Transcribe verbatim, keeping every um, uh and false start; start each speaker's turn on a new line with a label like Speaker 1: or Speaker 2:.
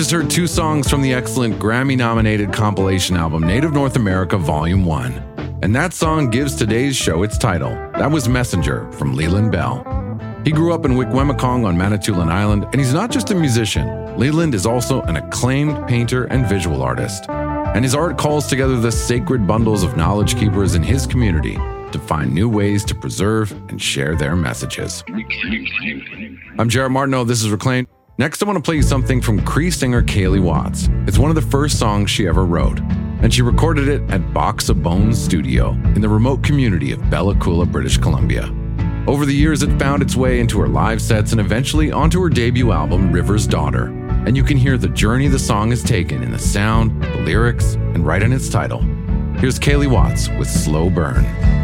Speaker 1: just heard two songs from the excellent Grammy-nominated compilation album Native North America Volume one. And that song gives today's show its title. That was Messenger from Leland Bell. He grew up in Wikwemikong on Manitoulin Island, and he's not just a musician. Leland is also an acclaimed painter and visual artist. And his art calls together the sacred bundles of knowledge keepers in his community to find new ways to preserve and share their messages. I'm Jared Martineau, this is Reclaimed. Next, I want to play you something from Cree singer Kaylee Watts. It's one of the first songs she ever wrote, and she recorded it at Box of Bones Studio in the remote community of Bella Coola, British Columbia. Over the years, it found its way into her live sets and eventually onto her debut album, River's Daughter. And you can hear the journey the song has taken in the sound, the lyrics, and right in its title. Here's Kaylee Watts with Slow Burn.